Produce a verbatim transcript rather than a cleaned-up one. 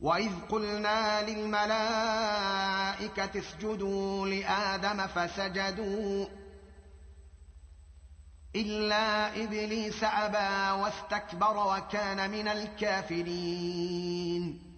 وإذ قلنا للملائكة اسجدوا لآدم فسجدوا إلا إبليس أبى واستكبر وكان من الكافرين